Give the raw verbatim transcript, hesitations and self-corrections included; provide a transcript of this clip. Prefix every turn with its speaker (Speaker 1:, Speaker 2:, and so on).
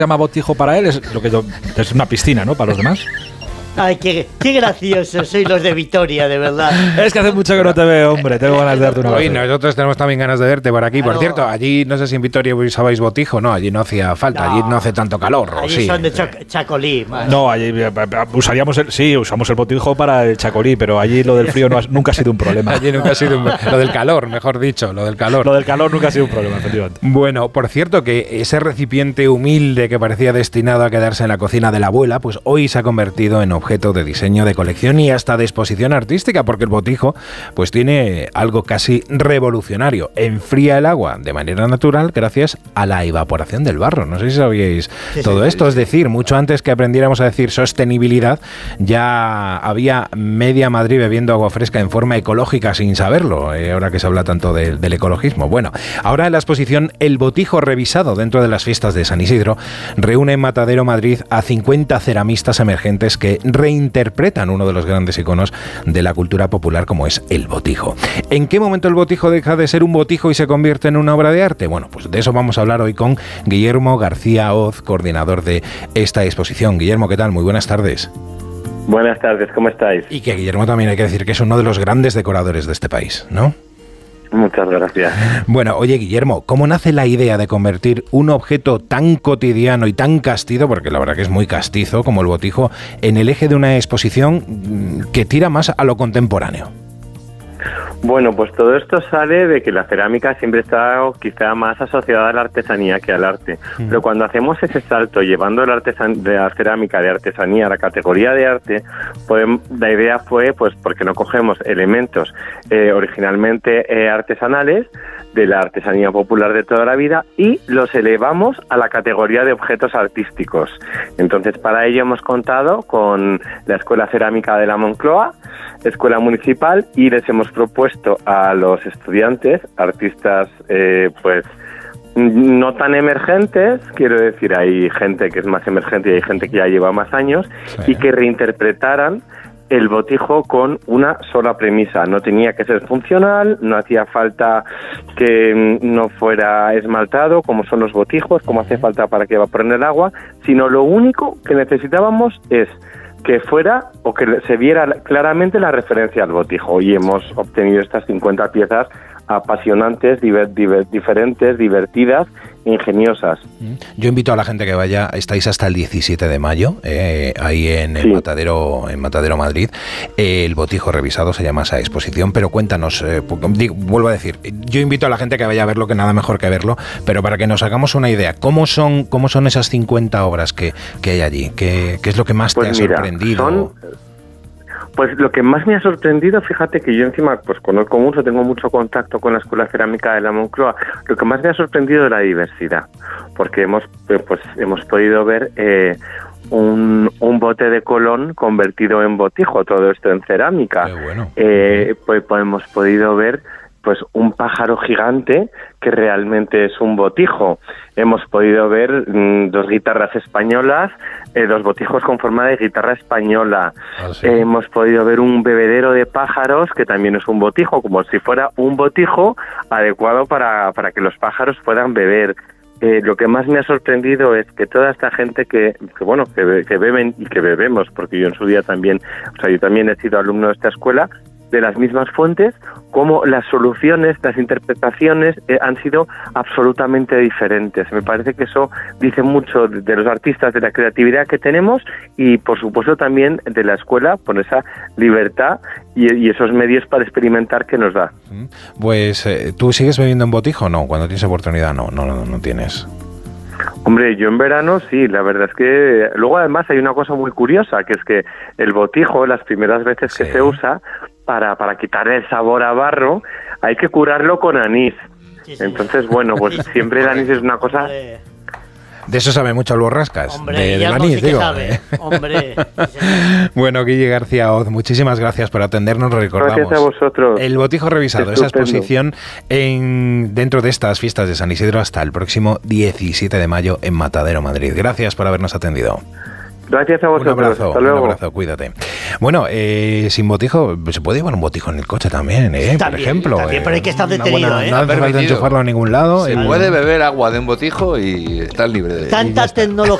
Speaker 1: llama botijo para él es lo que yo, es una piscina, ¿no? Para los demás.
Speaker 2: Ay, qué, qué graciosos sois los de Vitoria, de verdad.
Speaker 1: Es que hace mucho que no te veo, hombre. Tengo ganas de darte una
Speaker 3: Hoy
Speaker 1: abrazo.
Speaker 3: nosotros tenemos también ganas de verte por aquí. Claro. Por cierto, allí no sé si en Vitoria usabais botijo. No, allí no hacía falta. No. Allí no hace tanto calor.
Speaker 2: Allí
Speaker 3: sí.
Speaker 2: son de chac- chacolí. Más.
Speaker 1: No, allí usaríamos el, sí, usamos el botijo para el chacolí, pero allí lo del frío no ha, nunca ha sido un problema.
Speaker 3: Allí nunca ha sido un, lo del calor, mejor dicho, lo del calor.
Speaker 1: Lo del calor nunca ha sido un problema, efectivamente.
Speaker 3: Bueno, por cierto, que ese recipiente humilde que parecía destinado a quedarse en la cocina de la abuela, pues hoy se ha convertido en objeto de diseño, de colección y hasta de exposición artística, porque el botijo pues tiene algo casi revolucionario. Enfría el agua de manera natural gracias a la evaporación del barro. No sé si sabíais sí, todo sí, esto. Sí, es decir, mucho antes que aprendiéramos a decir sostenibilidad, ya había media Madrid bebiendo agua fresca en forma ecológica sin saberlo, eh, ahora que se habla tanto de, del ecologismo. Bueno, ahora en la exposición El Botijo Revisado, dentro de las fiestas de San Isidro, reúne en Matadero, Madrid, a cincuenta ceramistas emergentes que reinterpretan uno de los grandes iconos de la cultura popular como es el botijo. ¿En qué momento el botijo deja de ser un botijo y se convierte en una obra de arte? Bueno, pues de eso vamos a hablar hoy con Guillermo García Hoz, coordinador de esta exposición. Guillermo, ¿qué tal? Muy buenas tardes.
Speaker 4: Buenas tardes, ¿cómo estáis?
Speaker 3: Y que Guillermo también hay que decir que es uno de los grandes decoradores de este país, ¿no?
Speaker 4: Muchas gracias.
Speaker 3: Bueno, oye, Guillermo, ¿cómo nace la idea de convertir un objeto tan cotidiano y tan castizo, porque la verdad que es muy castizo como el botijo, en el eje de una exposición que tira más a lo contemporáneo?
Speaker 4: Bueno, pues todo esto sale de que la cerámica siempre está quizá más asociada a la artesanía que al arte. Mm. Pero cuando hacemos ese salto llevando la, artesan- de la cerámica de artesanía a la categoría de arte, podemos, la idea fue, pues, porque no cogemos elementos eh, originalmente eh, artesanales de la artesanía popular de toda la vida y los elevamos a la categoría de objetos artísticos. Entonces, para ello hemos contado con la Escuela Cerámica de la Moncloa, Escuela Municipal, y les hemos propuesto a los estudiantes, artistas, eh, pues, no tan emergentes, quiero decir, hay gente que es más emergente y hay gente que ya lleva más años, sí. Y que reinterpretaran el botijo con una sola premisa. No tenía que ser funcional, no hacía falta que no fuera esmaltado, como son los botijos, como hace falta para que evaporen el agua, sino lo único que necesitábamos es que fuera o que se viera claramente la referencia al botijo. Y hemos obtenido estas cincuenta piezas apasionantes, diver, diver, diferentes, divertidas, ingeniosas.
Speaker 3: Yo invito a la gente que vaya, estáis hasta el diecisiete de mayo, eh, ahí en el sí. Matadero, en Matadero, Madrid. Eh, el botijo revisado se llama esa exposición, pero cuéntanos, eh, digo, vuelvo a decir, yo invito a la gente que vaya a verlo, que nada mejor que verlo, pero para que nos hagamos una idea, ¿cómo son, cómo son esas cincuenta obras que, que hay allí? ¿Qué, qué es lo que más pues te ha mira, sorprendido?
Speaker 4: Son... Pues lo que más me ha sorprendido, fíjate que yo encima pues conozco mucho, tengo mucho contacto con la Escuela Cerámica de la Moncloa, lo que más me ha sorprendido es la diversidad, porque hemos pues hemos podido ver eh, un, un bote de Colón convertido en botijo, todo esto en cerámica.
Speaker 3: Qué bueno.
Speaker 4: Eh, pues, pues hemos podido ver pues un pájaro gigante que realmente es un botijo. Hemos podido ver mmm, dos guitarras españolas, eh, dos botijos con forma de guitarra española. Ah, sí. eh, hemos podido ver un bebedero de pájaros que también es un botijo, como si fuera un botijo adecuado para, para que los pájaros puedan beber. Eh, lo que más me ha sorprendido es que toda esta gente que, que bueno, que, que beben y que bebemos, porque yo en su día también, o sea, yo también he sido alumno de esta escuela, de las mismas fuentes, como las soluciones, las interpretaciones eh, han sido absolutamente diferentes. Me parece que eso dice mucho de, de los artistas, de la creatividad que tenemos y, por supuesto, también de la escuela, por esa libertad y, y esos medios para experimentar que nos da.
Speaker 3: Pues, eh, ¿tú sigues bebiendo en botijo o no? Cuando tienes oportunidad, no, no, no, no tienes.
Speaker 4: Hombre, yo en verano sí, la verdad es que luego además hay una cosa muy curiosa, que es que el botijo, las primeras veces que sí. se usa, para, para quitar el sabor a barro, hay que curarlo con anís. Sí, sí. Entonces, bueno, pues siempre el anís es una cosa...
Speaker 3: De eso sabe mucho el Borrascas,
Speaker 2: hombre,
Speaker 3: de, del anís,
Speaker 2: sí
Speaker 3: digo.
Speaker 2: Sabe. Hombre,
Speaker 3: bueno, Guille García Hoz, muchísimas gracias por atendernos, recordamos.
Speaker 4: Gracias a vosotros.
Speaker 3: El Botijo Revisado, Estupendo. Esa exposición en, dentro de estas fiestas de San Isidro hasta el próximo diecisiete de mayo en Matadero, Madrid. Gracias por habernos atendido.
Speaker 4: Gracias a vosotros.
Speaker 3: Un abrazo,
Speaker 4: Hasta luego.
Speaker 3: un abrazo, cuídate. Bueno, eh, sin botijo, se puede llevar un botijo en el coche también, ¿eh?
Speaker 2: También,
Speaker 3: por ejemplo.
Speaker 2: también,
Speaker 3: eh,
Speaker 2: pero hay que estar
Speaker 3: una
Speaker 2: detenido,
Speaker 3: buena-
Speaker 2: ¿eh?
Speaker 3: No hace falta
Speaker 5: Permitido.
Speaker 3: enchufarlo a ningún lado.
Speaker 5: Se
Speaker 3: el-
Speaker 5: puede beber agua de un botijo y estar libre de...
Speaker 2: Tanta tecnología.